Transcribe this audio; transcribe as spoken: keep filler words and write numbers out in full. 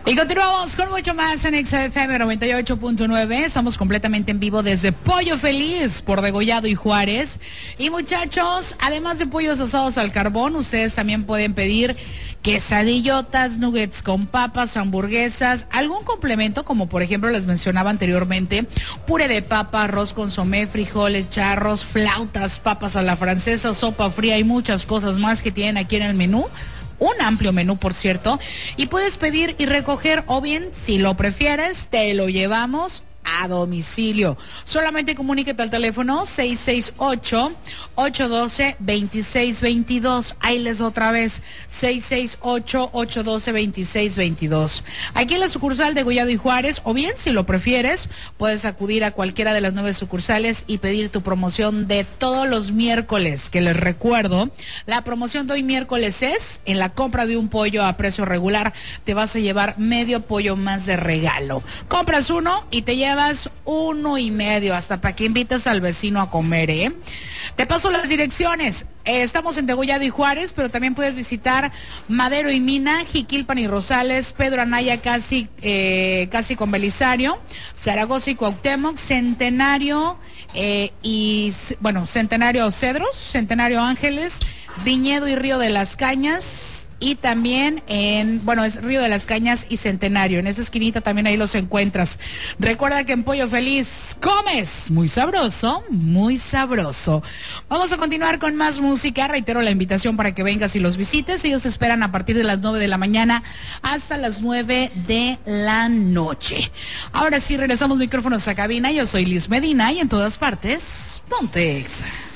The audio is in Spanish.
Y continuamos con mucho más en X F M noventa y ocho punto nueve. Estamos completamente en vivo desde Pollo Feliz por Degollado y Juárez. Y muchachos, además de pollos asados al carbón, ustedes también pueden pedir quesadillotas, nuggets con papas, hamburguesas, algún complemento como por ejemplo les mencionaba anteriormente, puré de papa, arroz consomé, frijoles, charros, flautas, papas a la francesa, sopa fría y muchas cosas más que tienen aquí en el menú. Un amplio menú, por cierto, y puedes pedir y recoger, o bien, si lo prefieres, te lo llevamos a domicilio. Solamente comuníquete al teléfono seis seis ocho, ocho uno dos, dos seis dos dos. Ahí les otra vez, seis seis ocho, ocho uno dos, dos seis dos dos. Aquí en la sucursal de Degollado y Juárez, o bien, si lo prefieres, puedes acudir a cualquiera de las nueve sucursales y pedir tu promoción de todos los miércoles, que les recuerdo, la promoción de hoy miércoles es, en la compra de un pollo a precio regular, te vas a llevar medio pollo más de regalo. Compras uno y te llevas uno y medio, hasta para que invites al vecino a comer, ¿eh? Te paso las direcciones. Eh, estamos en Degollado y Juárez, pero también puedes visitar Madero y Mina, Jiquilpan y Rosales, Pedro Anaya casi, eh, casi con Belisario, Zaragoza y Cuauhtémoc, Centenario eh, y, bueno, Centenario Cedros, Centenario Ángeles, Viñedo y Río de las Cañas. Y también en, bueno, es Río de las Cañas y Centenario. En esa esquinita también ahí los encuentras. Recuerda que en Pollo Feliz comes muy sabroso, muy sabroso. Vamos a continuar con más música. Reitero la invitación para que vengas y los visites. Ellos te esperan a partir de las nueve de la mañana hasta las nueve de la noche. Ahora sí, regresamos micrófonos a cabina. Yo soy Liz Medina y en todas partes, Ponte Exa.